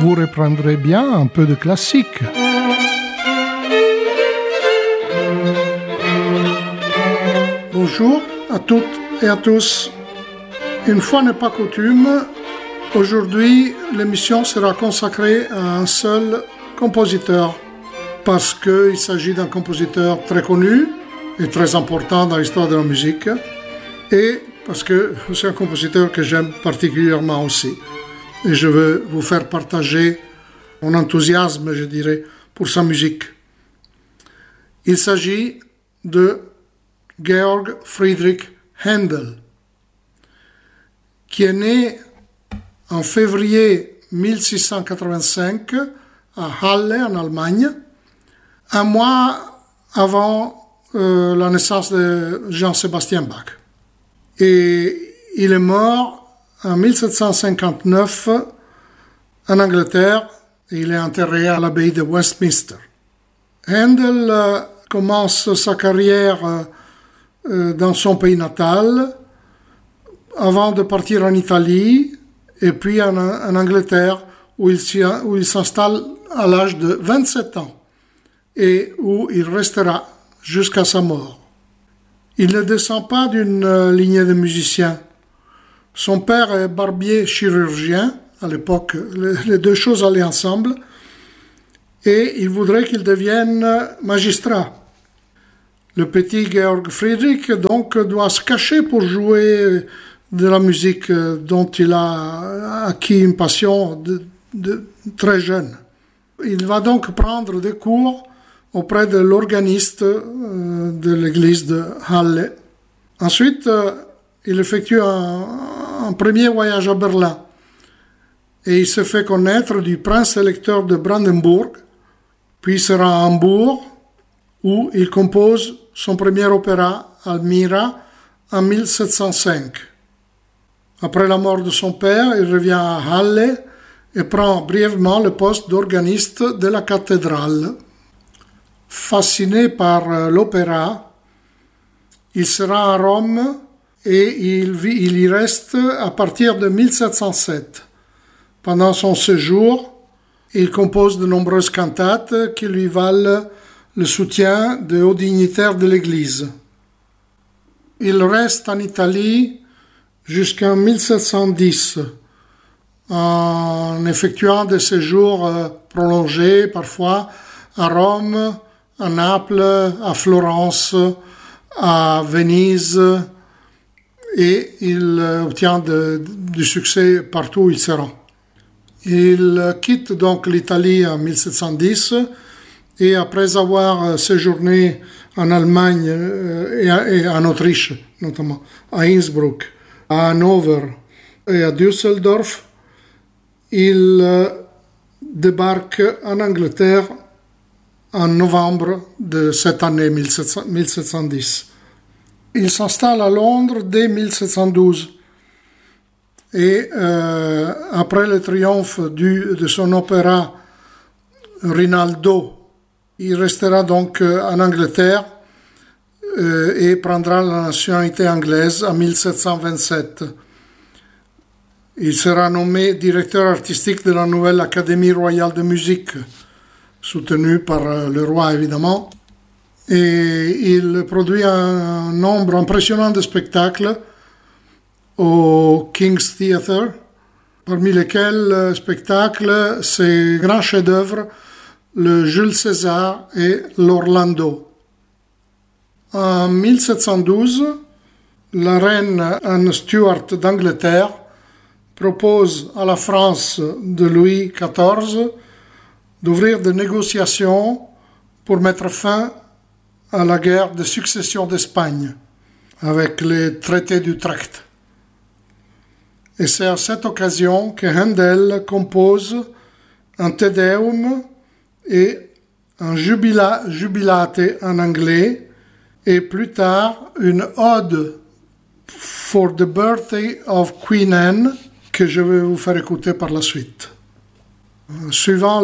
vous reprendrez bien un peu de classique. Bonjour à toutes et à tous. Une fois n'est pas coutume, aujourd'hui l'émission sera consacrée à un seul compositeur, parce qu'il s'agit d'un compositeur très connu et très important dans l'histoire de la musique, et parce que c'est un compositeur que j'aime particulièrement aussi. Et je veux vous faire partager mon enthousiasme, je dirais, pour sa musique. Il s'agit de Georg Friedrich Händel, qui est né en février 1685 à Halle, en Allemagne, un mois avant la naissance de Jean-Sébastien Bach. Et il est mort en 1759 en Angleterre, et il est enterré à l'abbaye de Westminster. Händel commence sa carrière dans son pays natal, avant de partir en Italie, et puis en Angleterre, où il s'installe à l'âge de 27 ans, et où il restera jusqu'à sa mort. Il ne descend pas d'une lignée de musiciens. Son père est barbier chirurgien, à l'époque, les deux choses allaient ensemble, et il voudrait qu'il devienne magistrat. Le petit Georg Friedrich, donc, doit se cacher pour jouer de la musique dont il a acquis une passion de très jeune. Il va donc prendre des cours auprès de l'organiste de l'église de Halle. Ensuite, il effectue un premier voyage à Berlin et il se fait connaître du prince électeur de Brandenburg, puis sera à Hambourg où il compose son premier opéra, Almira, en 1705. Après la mort de son père, il revient à Halle et prend brièvement le poste d'organiste de la cathédrale. Fasciné par l'opéra, il sera à Rome et il y reste à partir de 1707. Pendant son séjour, il compose de nombreuses cantates qui lui valent le soutien de hauts dignitaires de l'Église. Il reste en Italie jusqu'en 1710, en effectuant des séjours prolongés parfois à Rome, à Naples, à Florence, à Venise, et il obtient du succès partout où il se rend. Il quitte donc l'Italie en 1710 et après avoir séjourné en Allemagne et en Autriche, notamment à Innsbruck, à Hannover et à Düsseldorf, il débarque en Angleterre en novembre de cette année 1710. Il s'installe à Londres dès 1712 et après le triomphe de son opéra Rinaldo, il restera donc en Angleterre et prendra la nationalité anglaise en 1727. Il sera nommé directeur artistique de la nouvelle Académie royale de musique, soutenu par le roi évidemment, et il produit un nombre impressionnant de spectacles au King's Theatre, parmi lesquels spectacles ses grands chefs-d'œuvre, le Jules César et l'Orlando. En 1712, la reine Anne Stuart d'Angleterre propose à la France de Louis XIV d'ouvrir des négociations pour mettre fin à la guerre de succession d'Espagne avec les traités d'Utrecht. Et c'est à cette occasion que Händel compose un Te Deum et un Jubilate en anglais et plus tard une ode for the birthday of Queen Anne que je vais vous faire écouter par la suite. Suivant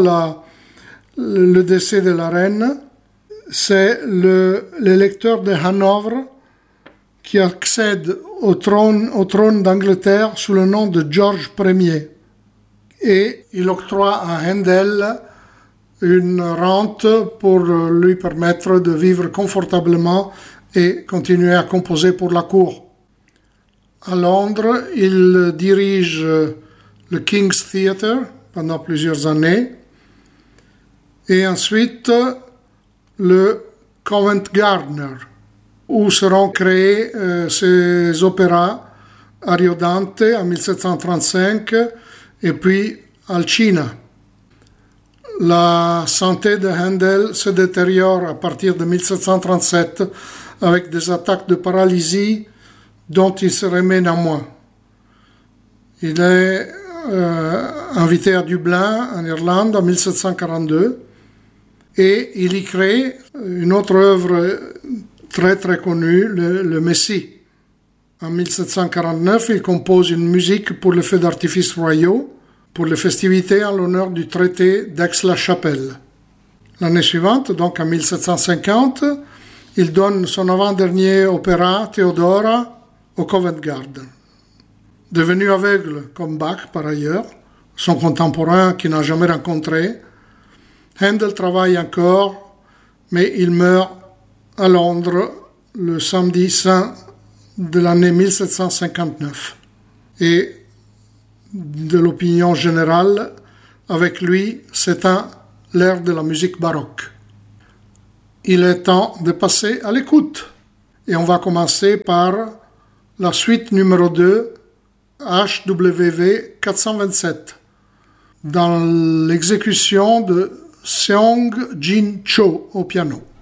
le décès de la reine, c'est l'électeur de Hanovre qui accède au trône d'Angleterre sous le nom de George Ier. et il octroie à Handel une rente pour lui permettre de vivre confortablement et continuer à composer pour la cour. À Londres, il dirige le King's Theatre pendant plusieurs années et ensuite le Covent Garden, où seront créés ses opéras Ariodante en 1735 et puis Alcina. La santé de Handel se détériore à partir de 1737 avec des attaques de paralysie dont il se remet néanmoins. Il est invité à Dublin, en Irlande, en 1742 et il y crée une autre œuvre très très connue, le Messie. En 1749, il compose une musique pour les feux d'artifice royaux, pour les festivités en l'honneur du traité d'Aix-la-Chapelle. L'année suivante, donc en 1750, il donne son avant-dernier opéra, Theodora, au Covent Garden. Devenu aveugle comme Bach par ailleurs, son contemporain qui n'a jamais rencontré, Handel travaille encore, mais il meurt à Londres le samedi saint de l'année 1759. Et de l'opinion générale, avec lui s'éteint l'ère de la musique baroque. Il est temps de passer à l'écoute. Et on va commencer par la suite numéro 2, HWV 427, dans l'exécution de Seong Jin Cho au piano.